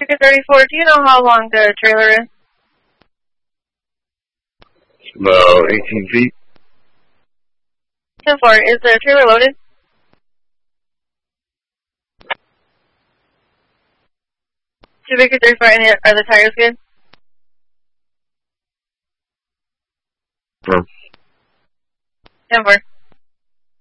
Ticket 34, do you know how long the trailer is? About 18 feet. 10-4, is the trailer loaded? Ticket 34, are the tires good? Huh. 10-4.